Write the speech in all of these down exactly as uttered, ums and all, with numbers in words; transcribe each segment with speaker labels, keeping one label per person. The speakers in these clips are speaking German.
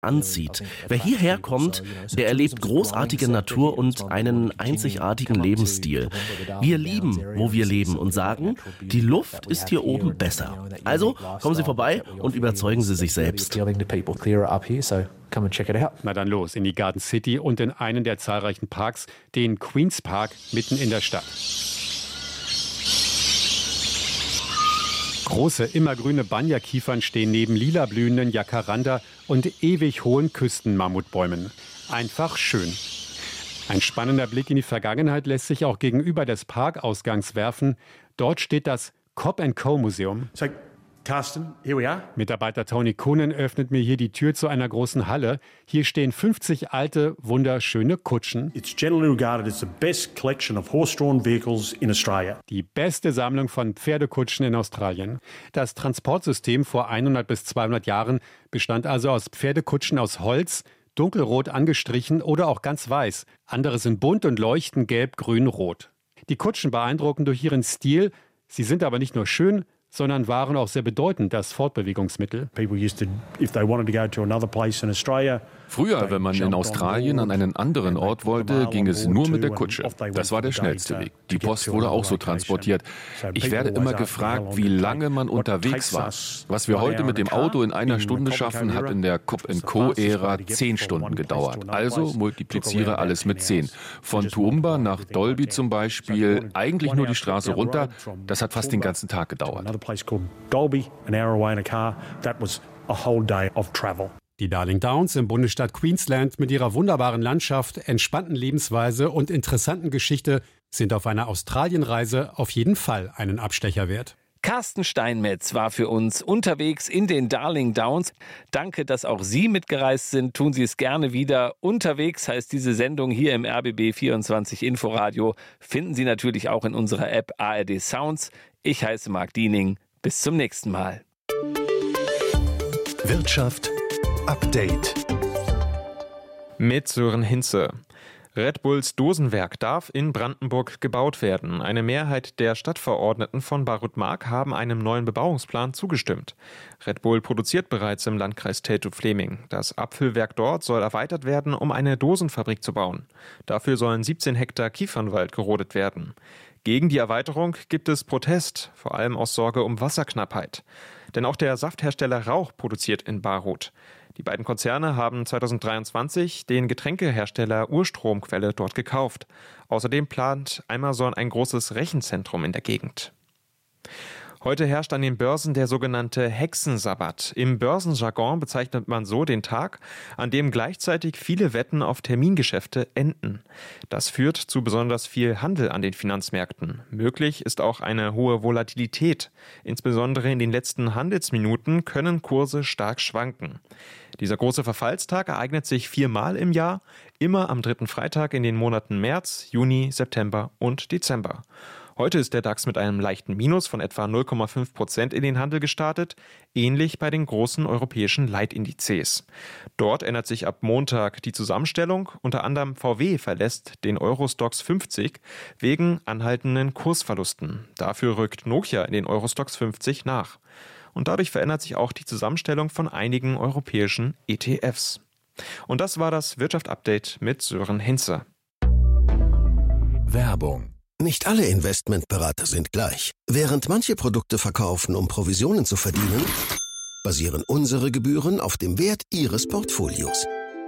Speaker 1: anzieht. Wer hierher kommt, der erlebt großartige Natur und einen einzigartigen Lebensstil. Wir lieben, wo wir leben und sagen, die Luft ist hier oben besser. Also kommen Sie vorbei und überzeugen Sie sich selbst.
Speaker 2: Na dann los in die Garden City und in einen der zahlreichen Parks, den Queen's Park mitten in der Stadt. Große, immergrüne Banyakiefern stehen neben lila blühenden Jacaranda und ewig hohen Küstenmammutbäumen. Einfach schön. Ein spannender Blick in die Vergangenheit lässt sich auch gegenüber des Parkausgangs werfen. Dort steht das Cobb and Co. Museum.
Speaker 3: So, Carsten, here we are.
Speaker 2: Mitarbeiter Tony Coonan öffnet mir hier die Tür zu einer großen Halle. Hier stehen fünfzig alte, wunderschöne Kutschen.
Speaker 3: It's generally regarded as the best collection of horse-drawn vehicles in Australia.
Speaker 2: Die beste Sammlung von Pferdekutschen in Australien. Das Transportsystem vor hundert bis zweihundert Jahren bestand also aus Pferdekutschen aus Holz, dunkelrot angestrichen oder auch ganz weiß. Andere sind bunt und leuchten gelb, grün, rot. Die Kutschen beeindrucken durch ihren Stil. Sie sind aber nicht nur schön, sondern waren auch sehr bedeutend das Fortbewegungsmittel.
Speaker 4: Früher, wenn man in Australien an einen anderen Ort wollte, ging es nur mit der Kutsche. Das war der schnellste Weg. Die Post wurde auch so transportiert. Ich werde immer gefragt, wie lange man unterwegs war. Was wir heute mit dem Auto in einer Stunde schaffen, hat in der Cobb and Co-Ära zehn Stunden gedauert. Also multipliziere alles mit zehn. Von Toowoomba nach Dalby zum Beispiel, eigentlich nur die Straße runter, das hat fast den ganzen Tag gedauert.
Speaker 2: Die Darling Downs im Bundesstaat Queensland mit ihrer wunderbaren Landschaft, entspannten Lebensweise und interessanten Geschichte sind auf einer Australienreise auf jeden Fall einen Abstecher wert.
Speaker 5: Carsten Steinmetz war für uns unterwegs in den Darling Downs. Danke, dass auch Sie mitgereist sind. Tun Sie es gerne wieder. Unterwegs heißt diese Sendung hier im R B B vierundzwanzig Inforadio. Finden Sie natürlich auch in unserer App A R D Sounds. Ich heiße Marc Diening. Bis zum nächsten Mal.
Speaker 6: Wirtschaft Update
Speaker 7: mit Sören Hinze. Red Bulls Dosenwerk darf in Brandenburg gebaut werden. Eine Mehrheit der Stadtverordneten von Barut-Mark haben einem neuen Bebauungsplan zugestimmt. Red Bull produziert bereits im Landkreis Teltow-Fleming. Das Abfüllwerk dort soll erweitert werden, um eine Dosenfabrik zu bauen. Dafür sollen siebzehn Hektar Kiefernwald gerodet werden. Gegen die Erweiterung gibt es Protest, vor allem aus Sorge um Wasserknappheit. Denn auch der Safthersteller Rauch produziert in Barut. Die beiden Konzerne haben zweitausenddreiundzwanzig den Getränkehersteller Urstromquelle dort gekauft. Außerdem plant Amazon ein großes Rechenzentrum in der Gegend. Heute herrscht an den Börsen der sogenannte Hexensabbat. Im Börsenjargon bezeichnet man so den Tag, an dem gleichzeitig viele Wetten auf Termingeschäfte enden. Das führt zu besonders viel Handel an den Finanzmärkten. Möglich ist auch eine hohe Volatilität. Insbesondere in den letzten Handelsminuten können Kurse stark schwanken. Dieser große Verfallstag ereignet sich viermal im Jahr, immer am dritten Freitag in den Monaten März, Juni, September und Dezember. Heute ist der DAX mit einem leichten Minus von etwa null Komma fünf Prozent in den Handel gestartet, ähnlich bei den großen europäischen Leitindizes. Dort ändert sich ab Montag die Zusammenstellung. Unter anderem V W verlässt den Eurostoxx fünfzig wegen anhaltenden Kursverlusten. Dafür rückt Nokia in den Eurostoxx fünfzig nach. Und dadurch verändert sich auch die Zusammenstellung von einigen europäischen E T Fs. Und das war das Wirtschaft-Update mit Sören Hinze.
Speaker 6: Werbung.
Speaker 8: Nicht alle Investmentberater sind gleich. Während manche Produkte verkaufen, um Provisionen zu verdienen, basieren unsere Gebühren auf dem Wert Ihres Portfolios.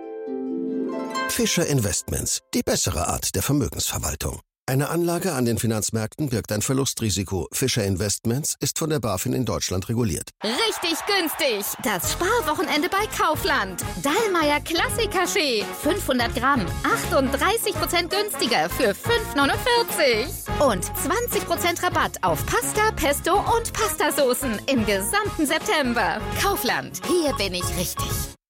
Speaker 8: Fischer Investments, die bessere Art der Vermögensverwaltung. Eine Anlage an den Finanzmärkten birgt ein Verlustrisiko. Fischer Investments ist von der BaFin in Deutschland reguliert.
Speaker 9: Richtig günstig! Das Sparwochenende bei Kaufland. Dallmayr Klassik-Kaffee. fünfhundert Gramm. achtunddreißig Prozent günstiger für fünf neunundvierzig. Und zwanzig Prozent Rabatt auf Pasta, Pesto und Pastasoßen im gesamten September. Kaufland. Hier bin ich richtig.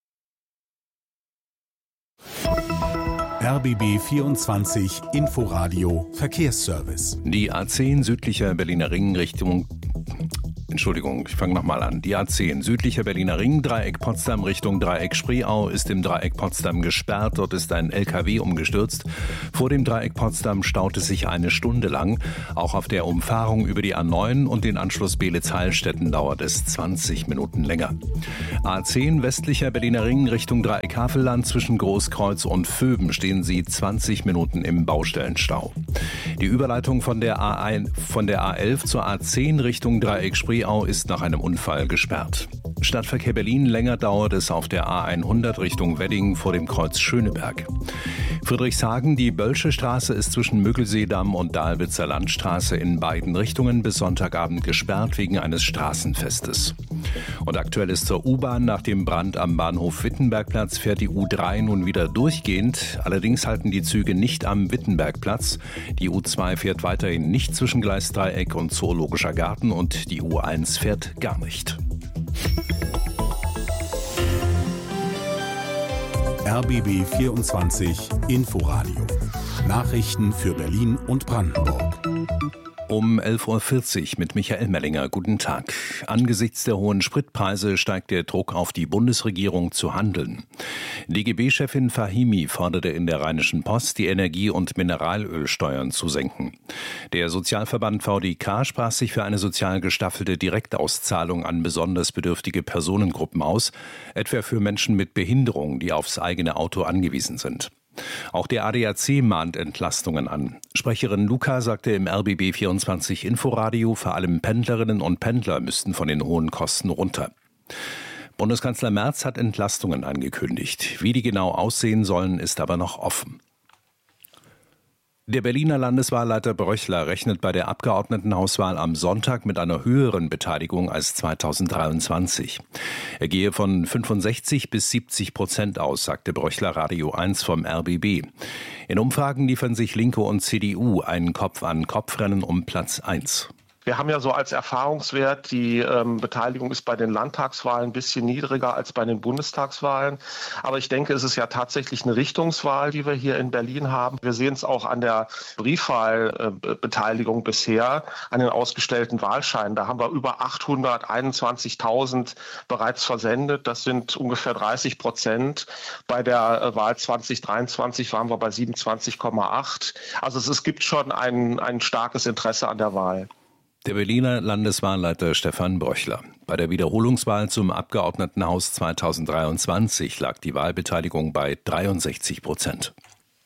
Speaker 6: R B B vierundzwanzig Inforadio Verkehrsservice.
Speaker 10: Die A zehn südlicher Berliner Ring Richtung Entschuldigung, ich fange nochmal an. Die A zehn, südlicher Berliner Ring, Dreieck Potsdam Richtung Dreieck Spreeau ist im Dreieck Potsdam gesperrt. Dort ist ein L K W umgestürzt. Vor dem Dreieck Potsdam staut es sich eine Stunde lang. Auch auf der Umfahrung über die A neun und den Anschluss Beelitz-Heilstätten dauert es zwanzig Minuten länger. A zehn, westlicher Berliner Ring Richtung Dreieck Havelland. Zwischen Großkreuz und Vöben stehen Sie zwanzig Minuten im Baustellenstau. Die Überleitung von der A eins, von der A elf zur A zehn Richtung Dreieck Spreeau ist nach einem Unfall gesperrt. Stadtverkehr Berlin, länger dauert es auf der A hundert Richtung Wedding vor dem Kreuz Schöneberg. Friedrichshagen, die Bölsche Straße ist zwischen Müggelseedamm und Dahlwitzer Landstraße in beiden Richtungen bis Sonntagabend gesperrt wegen eines Straßenfestes. Und aktuell ist zur U-Bahn nach dem Brand am Bahnhof Wittenbergplatz fährt die U drei nun wieder durchgehend. Allerdings halten die Züge nicht am Wittenbergplatz. Die U zwei fährt weiterhin nicht zwischen Gleisdreieck und Zoologischer Garten und die U eins fährt gar nicht.
Speaker 6: R B B vierundzwanzig Inforadio. Nachrichten für Berlin und Brandenburg.
Speaker 10: Um elf Uhr vierzig mit Michael Mellinger. Guten Tag. Angesichts der hohen Spritpreise steigt der Druck auf die Bundesregierung zu handeln. D G B-Chefin Fahimi forderte in der Rheinischen Post, die Energie- und Mineralölsteuern zu senken. Der Sozialverband V D K sprach sich für eine sozial gestaffelte Direktauszahlung an besonders bedürftige Personengruppen aus, etwa für Menschen mit Behinderung, die aufs eigene Auto angewiesen sind. Auch der A D A C mahnt Entlastungen an. Sprecherin Luca sagte im R B B vierundzwanzig Inforadio, vor allem Pendlerinnen und Pendler müssten von den hohen Kosten runter. Bundeskanzler Merz hat Entlastungen angekündigt. Wie die genau aussehen sollen, ist aber noch offen. Der Berliner Landeswahlleiter Bröchler rechnet bei der Abgeordnetenhauswahl am Sonntag mit einer höheren Beteiligung als zweitausenddreiundzwanzig. Er gehe von fünfundsechzig bis siebzig Prozent aus, sagte Bröchler Radio eins vom R B B. In Umfragen liefern sich Linke und C D U ein Kopf-an-Kopf-Rennen um Platz eins.
Speaker 11: Wir haben ja so als Erfahrungswert, die ähm, Beteiligung ist bei den Landtagswahlen ein bisschen niedriger als bei den Bundestagswahlen. Aber ich denke, es ist ja tatsächlich eine Richtungswahl, die wir hier in Berlin haben. Wir sehen es auch an der Briefwahlbeteiligung äh, bisher, an den ausgestellten Wahlscheinen. Da haben wir über achthunderteinundzwanzigtausend bereits versendet. Das sind ungefähr dreißig Prozent. Bei der äh, Wahl zwanzig dreiundzwanzig waren wir bei siebenundzwanzig Komma acht. Also es, es gibt schon ein, ein starkes Interesse an der Wahl.
Speaker 10: Der Berliner Landeswahlleiter Stefan Bröchler. Bei der Wiederholungswahl zum Abgeordnetenhaus zweitausenddreiundzwanzig lag die Wahlbeteiligung bei dreiundsechzig Prozent.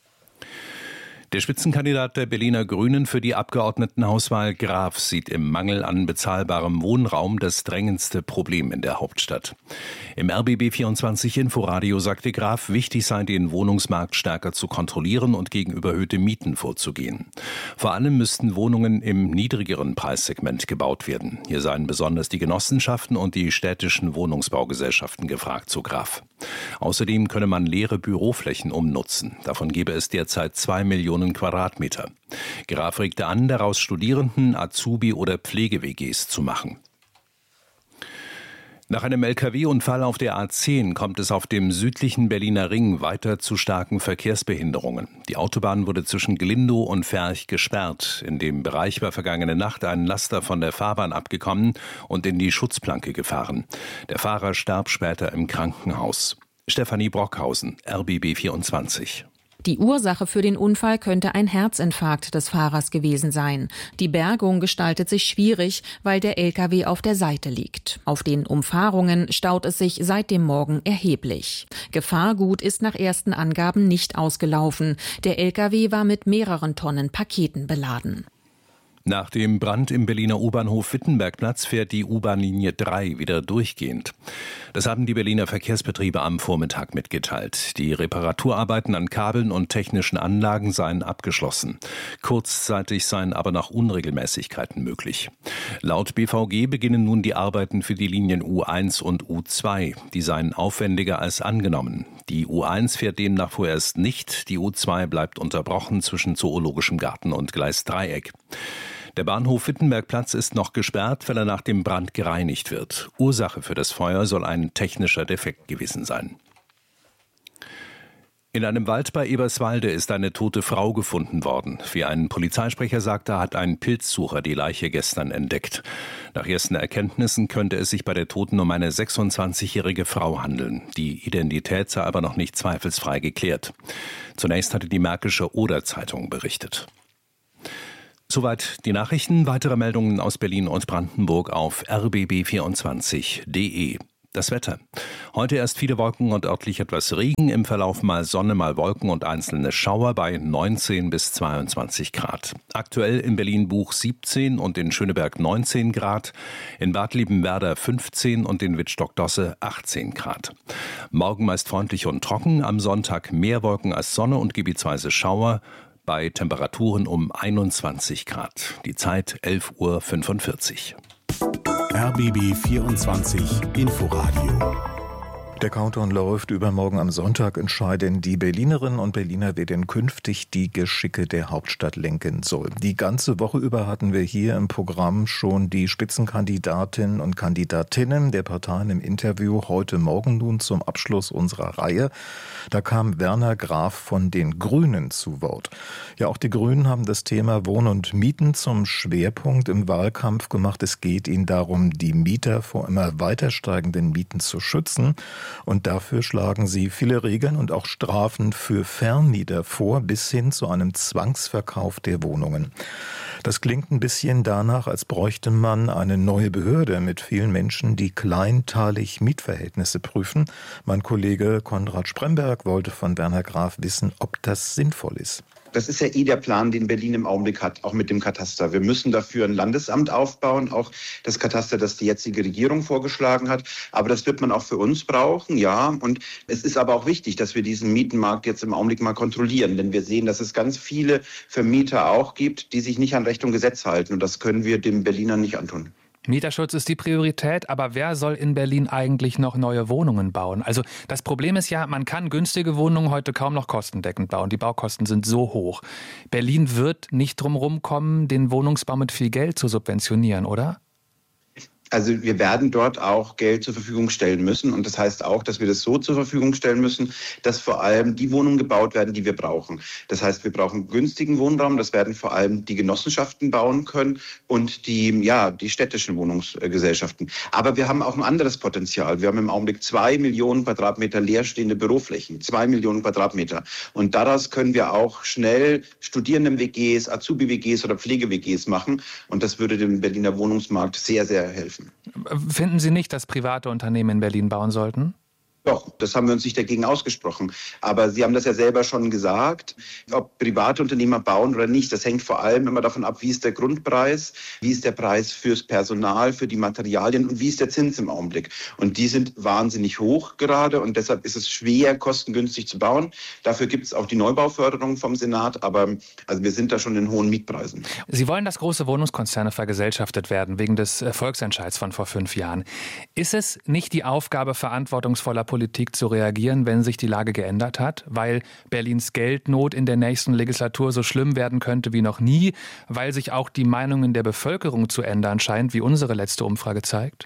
Speaker 10: Der Spitzenkandidat der Berliner Grünen für die Abgeordnetenhauswahl Graf sieht im Mangel an bezahlbarem Wohnraum das drängendste Problem in der Hauptstadt. Im R B B vierundzwanzig Inforadio sagte Graf, wichtig sei, den Wohnungsmarkt stärker zu kontrollieren und gegen überhöhte Mieten vorzugehen. Vor allem müssten Wohnungen im niedrigeren Preissegment gebaut werden. Hier seien besonders die Genossenschaften und die städtischen Wohnungsbaugesellschaften gefragt, so Graf. Außerdem könne man leere Büroflächen umnutzen. Davon gebe es derzeit zwei Millionen Quadratmeter. Graf regte an, daraus Studierenden, Azubi- oder Pflege-W Gs zu machen. Nach einem L K W-Unfall auf der A zehn kommt es auf dem südlichen Berliner Ring weiter zu starken Verkehrsbehinderungen. Die Autobahn wurde zwischen Glindow und Ferch gesperrt. In dem Bereich war vergangene Nacht ein Laster von der Fahrbahn abgekommen und in die Schutzplanke gefahren. Der Fahrer starb später im Krankenhaus. Stefanie Brockhausen, R B B vierundzwanzig.
Speaker 12: Die Ursache für den Unfall könnte ein Herzinfarkt des Fahrers gewesen sein. Die Bergung gestaltet sich schwierig, weil der L K W auf der Seite liegt. Auf den Umfahrungen staut es sich seit dem Morgen erheblich. Gefahrgut ist nach ersten Angaben nicht ausgelaufen. Der L K W war mit mehreren Tonnen Paketen beladen.
Speaker 10: Nach dem Brand im Berliner U-Bahnhof Wittenbergplatz fährt die U-Bahn-Linie drei wieder durchgehend. Das haben die Berliner Verkehrsbetriebe am Vormittag mitgeteilt. Die Reparaturarbeiten an Kabeln und technischen Anlagen seien abgeschlossen. Kurzzeitig seien aber noch Unregelmäßigkeiten möglich. Laut B V G beginnen nun die Arbeiten für die Linien U eins und U zwei. Die seien aufwendiger als angenommen. Die U eins fährt demnach vorerst nicht. Die U zwei bleibt unterbrochen zwischen Zoologischem Garten und Gleisdreieck. Der Bahnhof Wittenbergplatz ist noch gesperrt, weil er nach dem Brand gereinigt wird. Ursache für das Feuer soll ein technischer Defekt gewesen sein. In einem Wald bei Eberswalde ist eine tote Frau gefunden worden. Wie ein Polizeisprecher sagte, hat ein Pilzsucher die Leiche gestern entdeckt. Nach ersten Erkenntnissen könnte es sich bei der Toten um eine sechsundzwanzigjährige Frau handeln. Die Identität sei aber noch nicht zweifelsfrei geklärt. Zunächst hatte die Märkische Oder-Zeitung berichtet. Soweit die Nachrichten. Weitere Meldungen aus Berlin und Brandenburg auf r b b vierundzwanzig punkt d e. Das Wetter. Heute erst viele Wolken und örtlich etwas Regen, im Verlauf mal Sonne, mal Wolken und einzelne Schauer bei neunzehn bis zweiundzwanzig Grad. Aktuell in Berlin-Buch siebzehn und in Schöneberg neunzehn Grad, in Bad Liebenwerda fünfzehn und in Wittstock-Dosse achtzehn Grad. Morgen meist freundlich und trocken, am Sonntag mehr Wolken als Sonne und gebietsweise Schauer, bei Temperaturen um einundzwanzig Grad. Die Zeit elf Uhr fünfundvierzig.
Speaker 6: R B B vierundzwanzig Inforadio.
Speaker 13: Der Countdown läuft. Übermorgen am Sonntag entscheiden die Berlinerinnen und Berliner, wer denn künftig die Geschicke der Hauptstadt lenken soll. Die ganze Woche über hatten wir hier im Programm schon die Spitzenkandidatinnen und Kandidatinnen der Parteien im Interview. Heute Morgen nun zum Abschluss unserer Reihe. Da kam Werner Graf von den Grünen zu Wort. Ja, auch die Grünen haben das Thema Wohnen und Mieten zum Schwerpunkt im Wahlkampf gemacht. Es geht ihnen darum, die Mieter vor immer weiter steigenden Mieten zu schützen. Und dafür schlagen sie viele Regeln und auch Strafen für Vermieter vor, bis hin zu einem Zwangsverkauf der Wohnungen. Das klingt ein bisschen danach, als bräuchte man eine neue Behörde mit vielen Menschen, die kleinteilig Mietverhältnisse prüfen. Mein Kollege Konrad Spremberg wollte von Werner Graf wissen, ob das sinnvoll ist.
Speaker 14: Das ist ja eh der Plan, den Berlin im Augenblick hat, auch mit dem Kataster. Wir müssen dafür ein Landesamt aufbauen, auch das Kataster, das die jetzige Regierung vorgeschlagen hat. Aber das wird man auch für uns brauchen, ja. Und es ist aber auch wichtig, dass wir diesen Mietenmarkt jetzt im Augenblick mal kontrollieren. Denn wir sehen, dass es ganz viele Vermieter auch gibt, die sich nicht an Recht und Gesetz halten. Und das können wir den Berlinern nicht antun.
Speaker 15: Mieterschutz ist die Priorität, aber wer soll in Berlin eigentlich noch neue Wohnungen bauen? Also das Problem ist ja, man kann günstige Wohnungen heute kaum noch kostendeckend bauen. Die Baukosten sind so hoch. Berlin wird nicht drum rumkommen, den Wohnungsbau mit viel Geld zu subventionieren, oder?
Speaker 14: Also wir werden dort auch Geld zur Verfügung stellen müssen. Und das heißt auch, dass wir das so zur Verfügung stellen müssen, dass vor allem die Wohnungen gebaut werden, die wir brauchen. Das heißt, wir brauchen günstigen Wohnraum. Das werden vor allem die Genossenschaften bauen können und die, ja, die städtischen Wohnungsgesellschaften. Aber wir haben auch ein anderes Potenzial. Wir haben im Augenblick zwei Millionen Quadratmeter leerstehende Büroflächen. Zwei Millionen Quadratmeter. Und daraus können wir auch schnell Studierenden-W Gs, Azubi-W Gs oder Pflege-W Gs machen. Und das würde dem Berliner Wohnungsmarkt sehr, sehr helfen.
Speaker 15: Finden Sie nicht, dass private Unternehmen in Berlin bauen sollten?
Speaker 14: Doch, das haben wir uns nicht dagegen ausgesprochen. Aber Sie haben das ja selber schon gesagt, ob private Unternehmer bauen oder nicht, das hängt vor allem immer davon ab, wie ist der Grundpreis, wie ist der Preis fürs Personal, für die Materialien und wie ist der Zins im Augenblick. Und die sind wahnsinnig hoch gerade und deshalb ist es schwer, kostengünstig zu bauen. Dafür gibt es auch die Neubauförderung vom Senat, aber also wir sind da schon in hohen Mietpreisen.
Speaker 15: Sie wollen, dass große Wohnungskonzerne vergesellschaftet werden, wegen des Volksentscheids von vor fünf Jahren. Ist es nicht die Aufgabe verantwortungsvoller Politik, Politik zu reagieren, wenn sich die Lage geändert hat, weil Berlins Geldnot in der nächsten Legislatur so schlimm werden könnte wie noch nie, weil sich auch die Meinungen der Bevölkerung zu ändern scheint, wie unsere letzte Umfrage zeigt?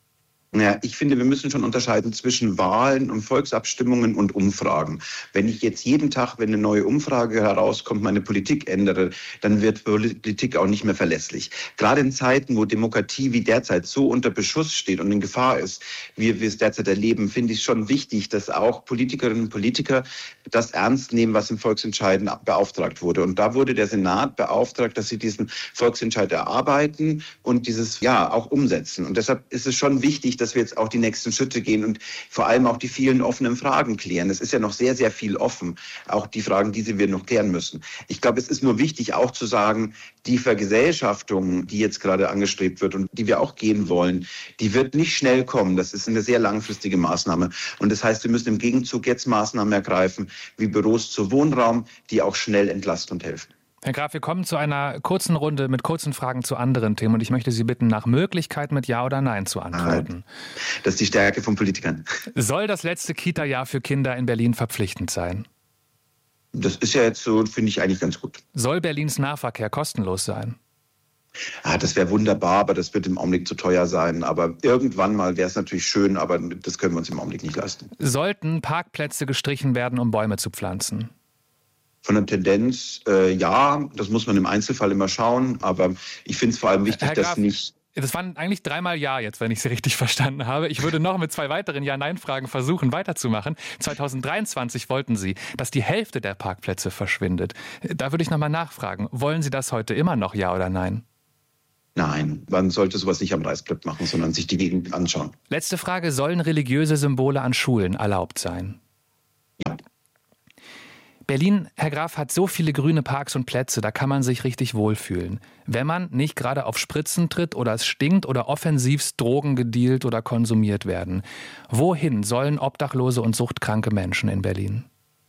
Speaker 14: Ja, ich finde, wir müssen schon unterscheiden zwischen Wahlen und Volksabstimmungen und Umfragen. Wenn ich jetzt jeden Tag, wenn eine neue Umfrage herauskommt, meine Politik ändere, dann wird Politik auch nicht mehr verlässlich. Gerade in Zeiten, wo Demokratie wie derzeit so unter Beschuss steht und in Gefahr ist, wie wir es derzeit erleben, finde ich es schon wichtig, dass auch Politikerinnen und Politiker das ernst nehmen, was im Volksentscheid beauftragt wurde. Und da wurde der Senat beauftragt, dass sie diesen Volksentscheid erarbeiten und dieses ja auch umsetzen. Und deshalb ist es schon wichtig, dass wir jetzt auch die nächsten Schritte gehen und vor allem auch die vielen offenen Fragen klären. Es ist ja noch sehr, sehr viel offen, auch die Fragen, die wir noch klären müssen. Ich glaube, es ist nur wichtig auch zu sagen, die Vergesellschaftung, die jetzt gerade angestrebt wird und die wir auch gehen wollen, die wird nicht schnell kommen. Das ist eine sehr langfristige Maßnahme. Und das heißt, wir müssen im Gegenzug jetzt Maßnahmen ergreifen, wie Büros zu Wohnraum, die auch schnell entlasten und helfen.
Speaker 15: Herr Graf, wir kommen zu einer kurzen Runde mit kurzen Fragen zu anderen Themen und ich möchte Sie bitten, nach Möglichkeit mit Ja oder Nein zu antworten.
Speaker 14: Das ist die Stärke von Politikern.
Speaker 15: Soll das letzte Kita-Jahr für Kinder in Berlin verpflichtend sein?
Speaker 14: Das ist ja jetzt so, finde ich eigentlich ganz gut.
Speaker 15: Soll Berlins Nahverkehr kostenlos sein?
Speaker 14: Ah, das wäre wunderbar, aber das wird im Augenblick zu teuer sein. Aber irgendwann mal wäre es natürlich schön, aber das können wir uns im Augenblick nicht leisten.
Speaker 15: Sollten Parkplätze gestrichen werden, um Bäume zu pflanzen?
Speaker 14: Von der Tendenz, äh, ja, das muss man im Einzelfall immer schauen. Aber ich finde es vor allem wichtig,
Speaker 15: Herr Graf,
Speaker 14: dass nicht...
Speaker 15: Das waren eigentlich dreimal Ja jetzt, wenn ich Sie richtig verstanden habe. Ich würde noch mit zwei weiteren Ja-Nein-Fragen versuchen, weiterzumachen. zwanzig dreiundzwanzig wollten Sie, dass die Hälfte der Parkplätze verschwindet. Da würde ich nochmal nachfragen. Wollen Sie das heute immer noch, ja oder nein?
Speaker 14: Nein, man sollte sowas nicht am Reißbrett machen, sondern sich die Gegend anschauen.
Speaker 15: Letzte Frage, sollen religiöse Symbole an Schulen erlaubt sein?
Speaker 14: Ja.
Speaker 15: Berlin, Herr Graf, hat so viele grüne Parks und Plätze, da kann man sich richtig wohlfühlen. Wenn man nicht gerade auf Spritzen tritt oder es stinkt oder offensivst Drogen gedealt oder konsumiert werden. Wohin sollen obdachlose und suchtkranke Menschen in Berlin?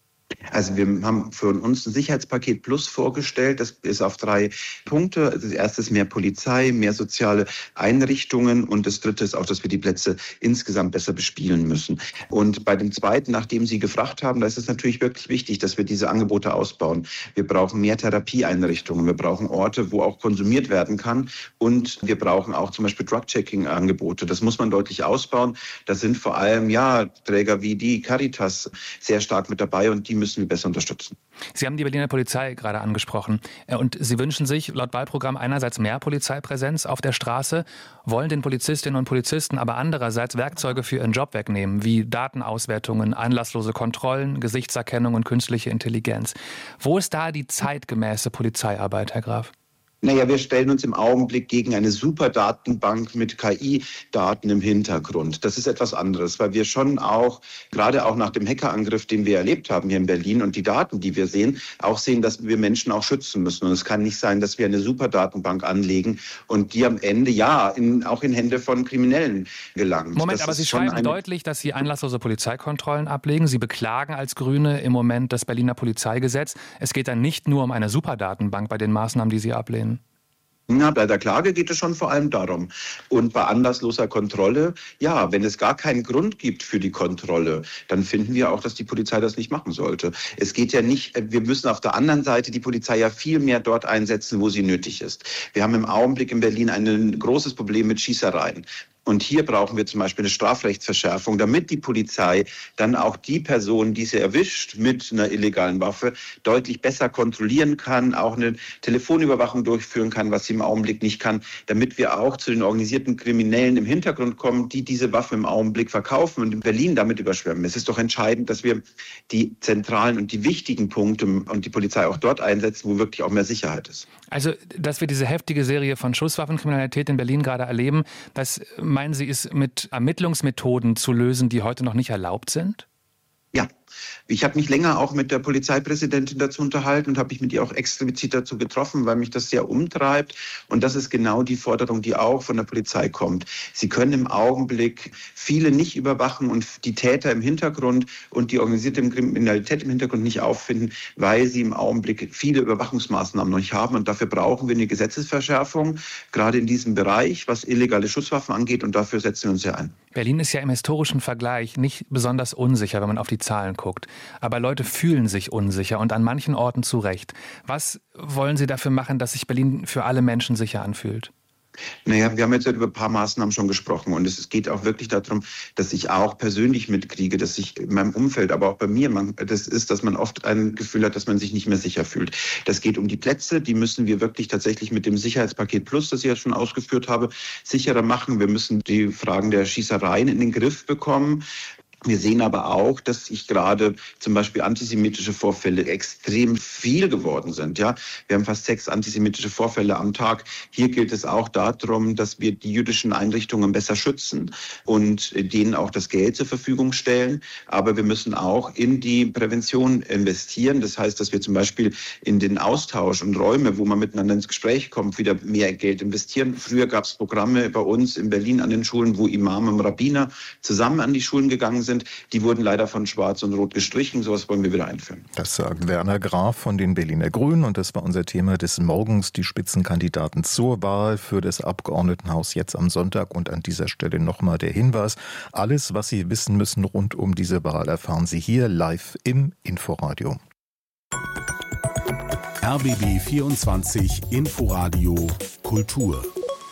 Speaker 14: Also wir haben für uns ein Sicherheitspaket Plus vorgestellt. Das ist auf drei Punkte. Das erste ist mehr Polizei, mehr soziale Einrichtungen und das dritte ist auch, dass wir die Plätze insgesamt besser bespielen müssen. Und bei dem zweiten, nachdem Sie gefragt haben, da ist es natürlich wirklich wichtig, dass wir diese Angebote ausbauen. Wir brauchen mehr Therapieeinrichtungen, wir brauchen Orte, wo auch konsumiert werden kann und wir brauchen auch zum Beispiel Drug-Checking-Angebote. Das muss man deutlich ausbauen. Da sind vor allem ja Träger wie die Caritas sehr stark mit dabei und die müssen wir besser unterstützen.
Speaker 15: Sie haben die Berliner Polizei gerade angesprochen und Sie wünschen sich laut Wahlprogramm einerseits mehr Polizeipräsenz auf der Straße, wollen den Polizistinnen und Polizisten aber andererseits Werkzeuge für ihren Job wegnehmen, wie Datenauswertungen, anlasslose Kontrollen, Gesichtserkennung und künstliche Intelligenz. Wo ist da die zeitgemäße Polizeiarbeit, Herr Graf?
Speaker 14: Naja, wir stellen uns im Augenblick gegen eine Superdatenbank mit K I-Daten im Hintergrund. Das ist etwas anderes, weil wir schon auch, gerade auch nach dem Hackerangriff, den wir erlebt haben hier in Berlin und die Daten, die wir sehen, auch sehen, dass wir Menschen auch schützen müssen. Und es kann nicht sein, dass wir eine Superdatenbank anlegen und die am Ende, ja, in, auch in Hände von Kriminellen gelangt.
Speaker 15: Moment,
Speaker 14: das
Speaker 15: aber Sie schreiben eine... deutlich, dass Sie anlasslose Polizeikontrollen ablegen. Sie beklagen als Grüne im Moment das Berliner Polizeigesetz. Es geht dann nicht nur um eine Superdatenbank bei den Maßnahmen, die Sie ablehnen.
Speaker 14: Na, bei der Klage geht es schon vor allem darum. Und bei anlassloser Kontrolle, ja, wenn es gar keinen Grund gibt für die Kontrolle, dann finden wir auch, dass die Polizei das nicht machen sollte. Es geht ja nicht, wir müssen auf der anderen Seite die Polizei ja viel mehr dort einsetzen, wo sie nötig ist. Wir haben im Augenblick in Berlin ein großes Problem mit Schießereien. Und hier brauchen wir zum Beispiel eine Strafrechtsverschärfung, damit die Polizei dann auch die Person, die sie erwischt mit einer illegalen Waffe, deutlich besser kontrollieren kann, auch eine Telefonüberwachung durchführen kann, was sie im Augenblick nicht kann, damit wir auch zu den organisierten Kriminellen im Hintergrund kommen, die diese Waffe im Augenblick verkaufen und in Berlin damit überschwemmen. Es ist doch entscheidend, dass wir die zentralen und die wichtigen Punkte und die Polizei auch dort einsetzen, wo wirklich auch mehr Sicherheit ist.
Speaker 15: Also, dass wir diese heftige Serie von Schusswaffenkriminalität in Berlin gerade erleben, das meinen Sie, ist mit Ermittlungsmethoden zu lösen, die heute noch nicht erlaubt sind?
Speaker 14: Ja, ich habe mich länger auch mit der Polizeipräsidentin dazu unterhalten und habe mich mit ihr auch explizit dazu getroffen, weil mich das sehr umtreibt. Und das ist genau die Forderung, die auch von der Polizei kommt. Sie können im Augenblick viele nicht überwachen und die Täter im Hintergrund und die organisierte Kriminalität im Hintergrund nicht auffinden, weil sie im Augenblick viele Überwachungsmaßnahmen noch nicht haben. Und dafür brauchen wir eine Gesetzesverschärfung, gerade in diesem Bereich, was illegale Schusswaffen angeht. Und dafür setzen wir uns ja ein.
Speaker 15: Berlin ist ja im historischen Vergleich nicht besonders unsicher, wenn man auf die Zahlen guckt. Aber Leute fühlen sich unsicher und an manchen Orten zu Recht. Was wollen Sie dafür machen, dass sich Berlin für alle Menschen sicher anfühlt?
Speaker 14: Naja, wir haben jetzt über ein paar Maßnahmen schon gesprochen und es geht auch wirklich darum, dass ich auch persönlich mitkriege, dass ich in meinem Umfeld, aber auch bei mir, man, das ist, dass man oft ein Gefühl hat, dass man sich nicht mehr sicher fühlt. Das geht um die Plätze, die müssen wir wirklich tatsächlich mit dem Sicherheitspaket Plus, das ich ja schon ausgeführt habe, sicherer machen. Wir müssen die Fragen der Schießereien in den Griff bekommen. Wir sehen aber auch, dass sich gerade zum Beispiel antisemitische Vorfälle extrem viel geworden sind. Ja, wir haben fast sechs antisemitische Vorfälle am Tag. Hier gilt es auch darum, dass wir die jüdischen Einrichtungen besser schützen und denen auch das Geld zur Verfügung stellen. Aber wir müssen auch in die Prävention investieren. Das heißt, dass wir zum Beispiel in den Austausch und Räume, wo man miteinander ins Gespräch kommt, wieder mehr Geld investieren. Früher gab es Programme bei uns in Berlin an den Schulen, wo Imame und Rabbiner zusammen an die Schulen gegangen sind. Sind. Die wurden leider von Schwarz und Rot gestrichen. Sowas wollen wir wieder einführen.
Speaker 13: Das sagt Werner Graf von den Berliner Grünen. Und das war unser Thema des Morgens, die Spitzenkandidaten zur Wahl für das Abgeordnetenhaus jetzt am Sonntag. Und an dieser Stelle nochmal der Hinweis. Alles, was Sie wissen müssen rund um diese Wahl, erfahren Sie hier live im Inforadio.
Speaker 6: R B B vierundzwanzig Inforadio Kultur.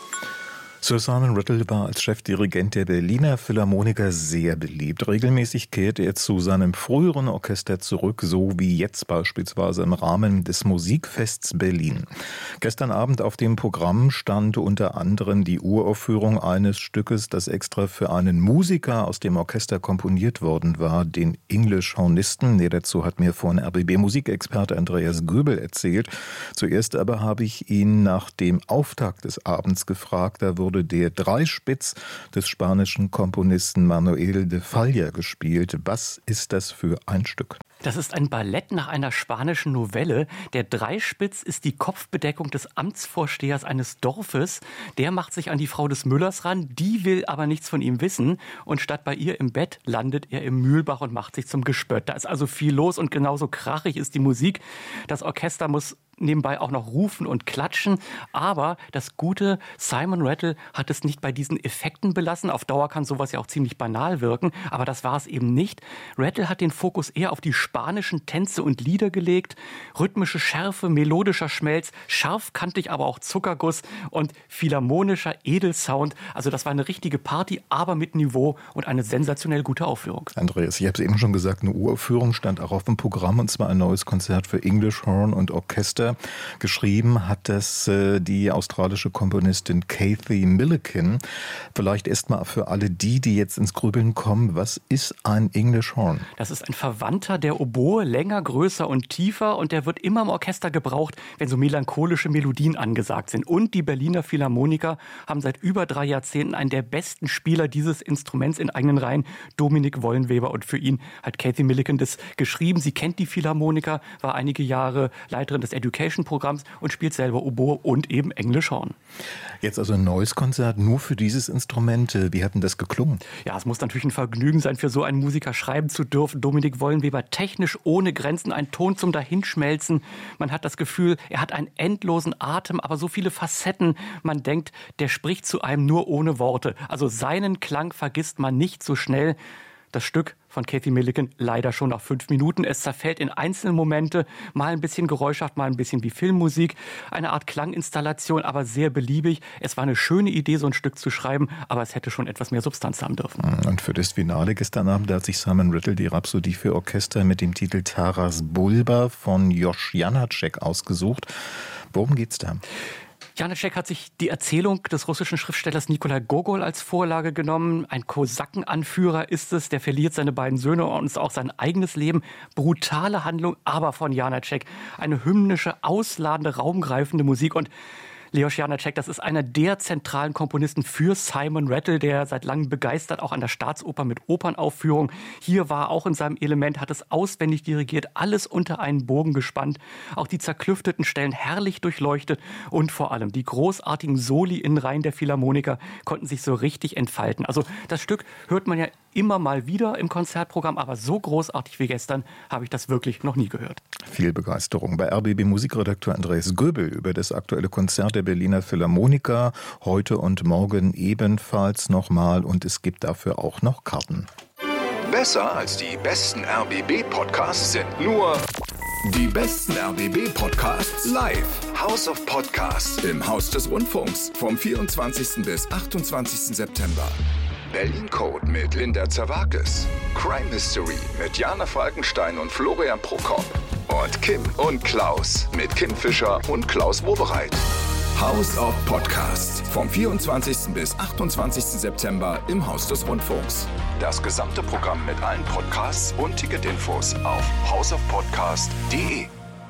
Speaker 13: Sir Simon Rattle war als Chefdirigent der Berliner Philharmoniker sehr beliebt. Regelmäßig kehrte er zu seinem früheren Orchester zurück, so wie jetzt beispielsweise im Rahmen des Musikfests Berlin. Gestern Abend auf dem Programm stand unter anderem die Uraufführung eines Stückes, das extra für einen Musiker aus dem Orchester komponiert worden war, den English-Hornisten. Nee, dazu hat mir vorhin R B B-Musikexperte Andreas Göbel erzählt. Zuerst aber habe ich ihn nach dem Auftakt des Abends gefragt. Da wurde der Dreispitz des spanischen Komponisten Manuel de Falla gespielt. Was ist das für ein Stück?
Speaker 16: Das ist ein Ballett nach einer spanischen Novelle. Der Dreispitz ist die Kopfbedeckung des Amtsvorstehers eines Dorfes. Der macht sich an die Frau des Müllers ran, die will aber nichts von ihm wissen. Und statt bei ihr im Bett landet er im Mühlbach und macht sich zum Gespött. Da ist also viel los und genauso krachig ist die Musik. Das Orchester muss nebenbei auch noch rufen und klatschen. Aber das gute Simon Rattle hat es nicht bei diesen Effekten belassen. Auf Dauer kann sowas ja auch ziemlich banal wirken, aber das war es eben nicht. Rattle hat den Fokus eher auf die spanischen Tänze und Lieder gelegt. Rhythmische Schärfe, melodischer Schmelz, scharfkantig, aber auch Zuckerguss und philharmonischer Edelsound. Also das war eine richtige Party, aber mit Niveau und eine sensationell gute Aufführung.
Speaker 13: Andreas, ich habe es eben schon gesagt, eine Uraufführung stand auch auf dem Programm, und zwar ein neues Konzert für English Horn und Orchester. Geschrieben hat das äh, die australische Komponistin Kathy Milliken. Vielleicht erst mal für alle die, die jetzt ins Grübeln kommen, was ist ein English Horn?
Speaker 16: Das ist ein Verwandter der Oboe, länger, größer und tiefer, und der wird immer im Orchester gebraucht, wenn so melancholische Melodien angesagt sind. Und die Berliner Philharmoniker haben seit über drei Jahrzehnten einen der besten Spieler dieses Instruments in eigenen Reihen, Dominik Wollenweber, und für ihn hat Kathy Milliken das geschrieben. Sie kennt die Philharmoniker, war einige Jahre Leiterin des Education-Programms und spielt selber Oboe und eben English Horn.
Speaker 13: Jetzt also ein neues Konzert nur für dieses Instrument. Wie hat denn das geklungen?
Speaker 16: Ja, es muss natürlich ein Vergnügen sein, für so einen Musiker schreiben zu dürfen. Dominik Wollenweber, technisch ohne Grenzen, ein Ton zum Dahinschmelzen. Man hat das Gefühl, er hat einen endlosen Atem, aber so viele Facetten. Man denkt, der spricht zu einem nur ohne Worte. Also seinen Klang vergisst man nicht so schnell. Das Stück von Kathy Milliken leider schon nach fünf Minuten. Es zerfällt in einzelne Momente, mal ein bisschen geräuschhaft, mal ein bisschen wie Filmmusik. Eine Art Klanginstallation, aber sehr beliebig. Es war eine schöne Idee, so ein Stück zu schreiben, aber es hätte schon etwas mehr Substanz haben dürfen.
Speaker 13: Und für das Finale gestern Abend hat sich Simon Rattle die Rhapsodie für Orchester mit dem Titel Taras Bulba von Josh Janacek ausgesucht. Worum geht's da?
Speaker 16: Janacek hat sich die Erzählung des russischen Schriftstellers Nikolai Gogol als Vorlage genommen. Ein Kosakenanführer ist es, der verliert seine beiden Söhne und auch sein eigenes Leben. Brutale Handlung, aber von Janacek. Eine hymnische, ausladende, raumgreifende Musik. Und Leos Janacek, das ist einer der zentralen Komponisten für Simon Rattle, der seit langem begeistert, auch an der Staatsoper mit Opernaufführung. Hier war auch in seinem Element, hat es auswendig dirigiert, alles unter einen Bogen gespannt, auch die zerklüfteten Stellen herrlich durchleuchtet und vor allem die großartigen Soli in Reihen der Philharmoniker konnten sich so richtig entfalten. Also das Stück hört man ja immer mal wieder im Konzertprogramm, aber so großartig wie gestern habe ich das wirklich noch nie gehört.
Speaker 13: Viel Begeisterung bei R B B-Musikredakteur Andreas Göbel über das aktuelle Konzert der Berliner Philharmoniker. Heute und morgen ebenfalls nochmal, und es gibt dafür auch noch Karten.
Speaker 17: Besser als die besten R B B-Podcasts sind nur die besten R B B-Podcasts live. House of Podcasts im Haus des Rundfunks vom vierundzwanzigsten bis achtundzwanzigsten September. Berlin Code mit Linda Zerwakis. Crime History mit Jana Falkenstein und Florian Prokop. Und Kim und Klaus mit Kim Fischer und Klaus Wobereit. House of Podcasts vom vierundzwanzigsten bis achtundzwanzigsten September im Haus des Rundfunks. Das gesamte Programm mit allen Podcasts und Ticketinfos auf house of podcast punkt de.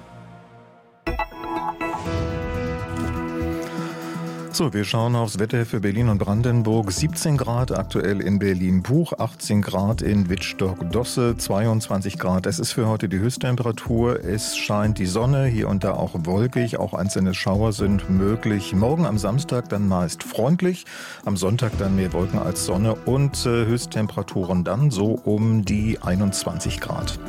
Speaker 13: So, wir schauen aufs Wetter für Berlin und Brandenburg. siebzehn Grad aktuell in Berlin-Buch, achtzehn Grad in Wittstock-Dosse, zweiundzwanzig Grad. Es ist für heute die Höchsttemperatur. Es scheint die Sonne, hier und da auch wolkig. Auch einzelne Schauer sind möglich. Morgen am Samstag dann meist freundlich. Am Sonntag dann mehr Wolken als Sonne und äh, Höchsttemperaturen dann so um die einundzwanzig Grad.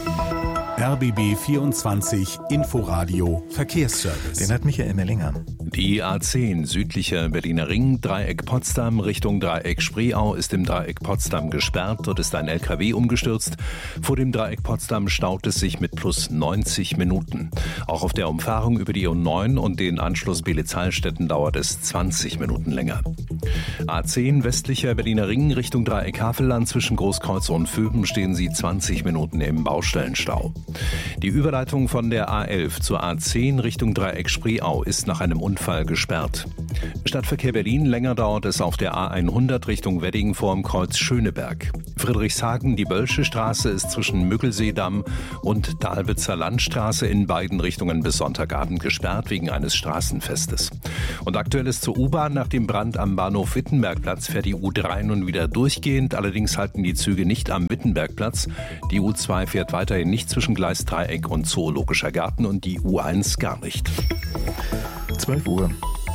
Speaker 6: R B B vierundzwanzig Inforadio Verkehrsservice.
Speaker 13: Den hat Michael Mellinger.
Speaker 10: Die A zehn südlicher Berliner Ring, Dreieck Potsdam Richtung Dreieck Spreeau ist im Dreieck Potsdam gesperrt. Dort ist ein L K W umgestürzt. Vor dem Dreieck Potsdam staut es sich mit plus neunzig Minuten. Auch auf der Umfahrung über die U neun und den Anschluss Beelitz-Heilstätten dauert es zwanzig Minuten länger. A zehn westlicher Berliner Ring Richtung Dreieck Havelland zwischen Großkreuz und Vöben stehen Sie zwanzig Minuten im Baustellenstau. Die Überleitung von der A elf zur A zehn Richtung Dreieck Spreeau ist nach einem Unfall gesperrt. Stadtverkehr Berlin, länger dauert es auf der A hundert Richtung Wedding vorm Kreuz Schöneberg. Friedrichshagen, die Bölsche Straße ist zwischen Müggelseedamm und Dalbitzer Landstraße in beiden Richtungen bis Sonntagabend gesperrt wegen eines Straßenfestes. Und aktuell ist zur U-Bahn nach dem Brand am Bahnhof Wittenbergplatz fährt die U drei nun wieder durchgehend. Allerdings halten die Züge nicht am Wittenbergplatz. Die U zwei fährt weiterhin nicht zwischen Gleis Dreieck und Zoologischer Garten und die U eins gar nicht.
Speaker 13: zwölf Uhr.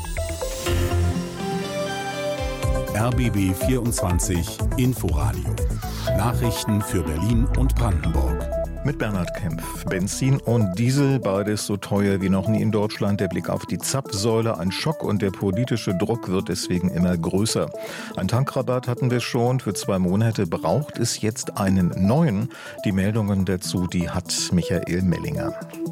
Speaker 6: R B B vierundzwanzig Inforadio. Nachrichten für Berlin und Brandenburg.
Speaker 13: Mit Bernhard Kempf. Benzin und Diesel, beides so teuer wie noch nie in Deutschland. Der Blick auf die Zapfsäule, ein Schock und der politische Druck wird deswegen immer größer. Ein Tankrabatt hatten wir schon für zwei Monate. Braucht es jetzt einen neuen? Die Meldungen dazu, die hat Michael Mellinger.